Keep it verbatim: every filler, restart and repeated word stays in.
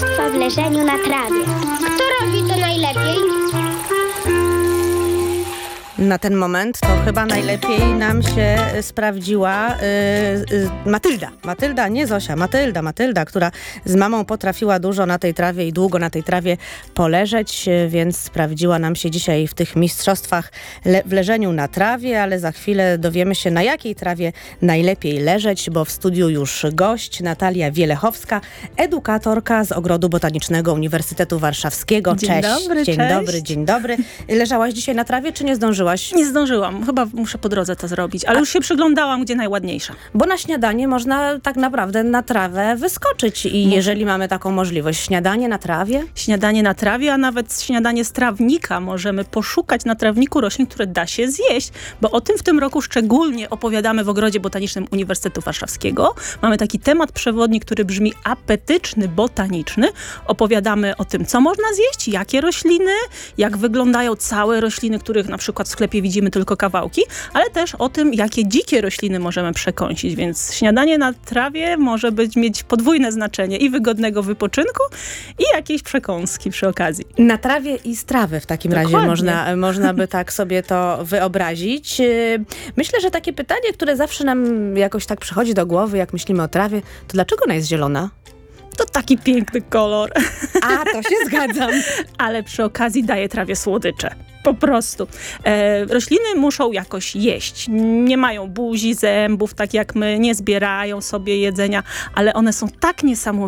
Mistrzostwa w leżeniu na trawie. Kto robi to najlepiej? Na ten moment to chyba najlepiej nam się sprawdziła y, y, Matylda. Matylda, nie Zosia, Matylda, Matylda, która z mamą potrafiła dużo na tej trawie i długo na tej trawie poleżeć, y, więc sprawdziła nam się dzisiaj w tych mistrzostwach le- w leżeniu na trawie, ale za chwilę dowiemy się, na jakiej trawie najlepiej leżeć, bo w studiu już gość Natalia Wielechowska, edukatorka z Ogrodu Botanicznego Uniwersytetu Warszawskiego. Dzień Cześć. dobry, Dzień cześć. dobry, dzień dobry. Leżałaś dzisiaj na trawie, czy nie zdążyłaś? Nie zdążyłam. Chyba muszę po drodze to zrobić. Ale A- już się przyglądała, gdzie najładniejsza. Bo na śniadanie można tak naprawdę na trawę wyskoczyć i jeżeli mamy taką możliwość, śniadanie na trawie? Śniadanie na trawie, a nawet śniadanie z trawnika. Możemy poszukać na trawniku roślin, które da się zjeść, bo o tym w tym roku szczególnie opowiadamy w Ogrodzie Botanicznym Uniwersytetu Warszawskiego. Mamy taki temat przewodni, który brzmi apetyczny, botaniczny. Opowiadamy o tym, co można zjeść, jakie rośliny, jak wyglądają całe rośliny, których na przykład w sklepie widzimy tylko kawałki, ale też o tym, jakie dzikie rośliny możemy przekąsić, więc śniadanie na trawie może być, mieć podwójne znaczenie i wygodnego wypoczynku i jakiejś przekąski przy okazji. Na trawie i z trawy w takim Dokładnie. razie można, można by tak sobie to wyobrazić. Yy, Myślę, że takie pytanie, które zawsze nam jakoś tak przychodzi do głowy, jak myślimy o trawie, to dlaczego ona jest zielona? To taki piękny kolor, A, to się zgadzam. ale przy okazji daje trawie słodycze. Po prostu. E, rośliny muszą jakoś jeść. Nie mają buzi, zębów, tak jak my, nie zbierają sobie jedzenia, ale one są tak niesamowite,